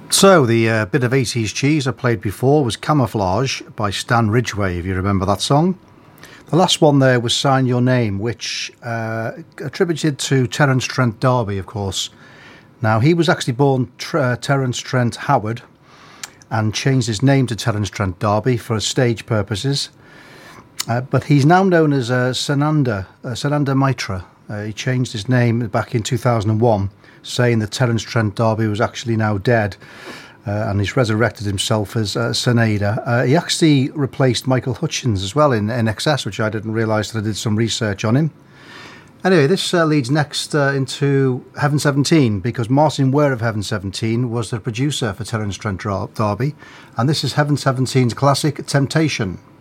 So, the bit of 80s cheese I played before was Camouflage by Stan Ridgway, if you remember that song. The last one there was Sign Your Name, which attributed to Terence Trent D'Arby, of course. Now, he was actually born Terence Trent Howard and changed his name to Terence Trent D'Arby for stage purposes. But he's now known as Sananda Mitra. He changed his name back in 2001, saying that Terence Trent D'Arby was actually now dead, and he's resurrected himself as Sanada. He actually replaced Michael Hutchence as well in NXS, which I didn't realise that I did some research on him. Anyway, this leads next into Heaven 17, because Martin Ware of Heaven 17 was the producer for Terence Trent D'Arby, and this is Heaven 17's classic Temptation.